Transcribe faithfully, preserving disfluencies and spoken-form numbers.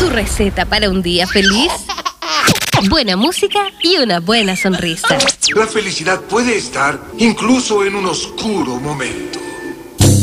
receta para un día feliz. Buena música y una buena sonrisa. La felicidad puede estar incluso en un oscuro momento.